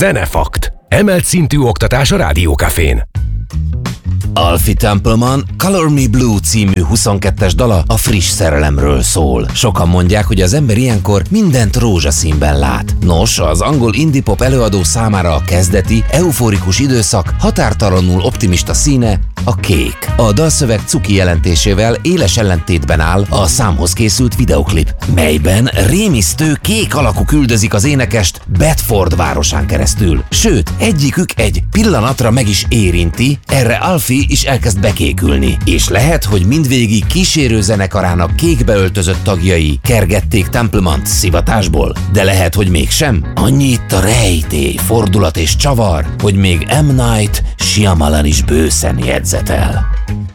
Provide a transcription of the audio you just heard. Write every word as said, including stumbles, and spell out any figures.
Zenefakt. Emelt szintű oktatás a Rádiókafén. Alfie Templeman Color Me Blue című huszonkettes dala a friss szerelemről szól. Sokan mondják, hogy az ember ilyenkor mindent rózsaszínben lát. Nos, az angol indie pop előadó számára a kezdeti, euforikus időszak határtalanul optimista színe a kék. A dalszöveg cuki jelentésével éles ellentétben áll a számhoz készült videoklip, melyben rémisztő kék alakú küldözik az énekest Bedford városán keresztül. Sőt, egyikük egy pillanatra meg is érinti, erre Alfie is elkezd bekékülni. És lehet, hogy mindvégig kísérő zenekarának kékbe öltözött tagjai kergették Templemant szivatásból, de lehet, hogy mégsem. Annyi itt a rejtély, fordulat és csavar, hogy még M. Night Shyamalan is bőszen jegyzetel.